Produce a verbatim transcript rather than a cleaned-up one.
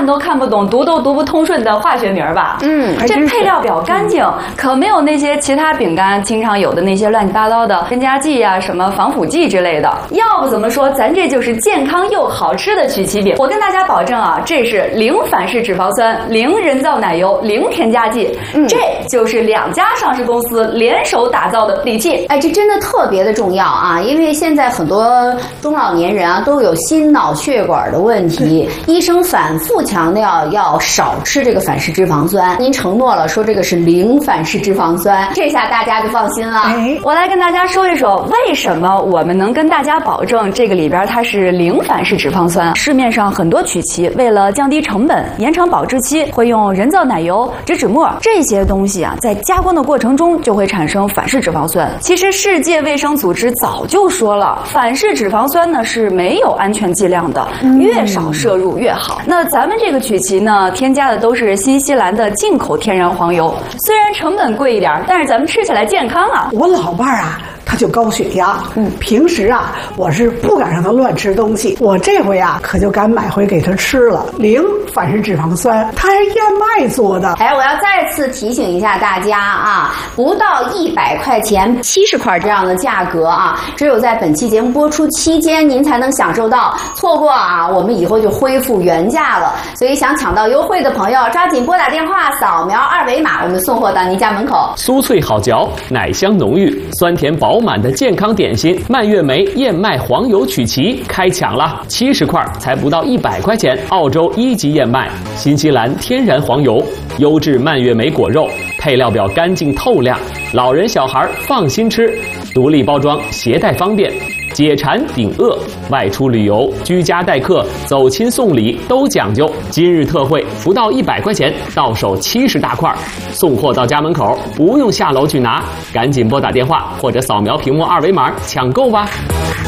看都看不懂、读都读不通顺的化学名吧？ 嗯， 这配料表干净，可没有那些其他饼干经常有的那些乱七八糟的添加剂呀、什么防腐剂之类的。要不怎么说咱这就是健康又好吃的曲奇饼？我跟大家保证啊，这是零反式脂肪酸、零人造奶油、零添加剂，嗯、这就是两家上市公司联手打造的利器。 哎，这真的特别的重要啊！因为现在很多中老年人啊都有心脑血管的问题，医生反复强调要少吃这个反式脂肪酸。您承诺了说这个是零反式脂肪酸，这下大家就放心了。 哎，我来跟大家说一说为什么我们能跟大家保证这个里边它是零反式脂肪酸。市面上很多曲奇为了降低成本、延长保质期，会用人造奶油、植脂末这些东西啊，在加工的过程中就会产生反式脂肪酸。其实世界卫生组织早就说了，反式脂肪酸呢是没有安全剂量的，越少摄入越好。那咱们这个曲奇呢，添加的都是新西兰的进口天然黄油，虽然成本贵一点，但是咱们吃起来健康啊。 我老伴儿啊，他就高血压，嗯，平时啊，我是不敢让他乱吃东西，我这回啊，可就敢买回给他吃了，零反式脂肪酸，它还是燕麦做的。 哎，我要再次提醒一下大家啊，不到一百块钱，七十块这样的价格啊，只有在本期节目播出期间您才能享受到，错过啊，我们以后就恢复原价了。所以想抢到优惠的朋友，抓紧拨打电话，扫描二维码，我们送货到您家门口。 酥脆好嚼，奶香浓郁，酸甜饱满的健康点心蔓越莓燕麦黄油曲奇开抢了，七十块才不到一百块钱，澳洲一级燕麦，新西兰天然黄油，优质蔓越莓果肉，配料表干净透亮，老人小孩放心吃，独立包装，携带方便，解馋顶饿，外出旅游、居家待客、走亲送礼都讲究。今日特惠，不到一百块钱，到手七十大块，送货到家门口，不用下楼去拿，赶紧拨打电话或者扫描屏幕二维码抢购吧。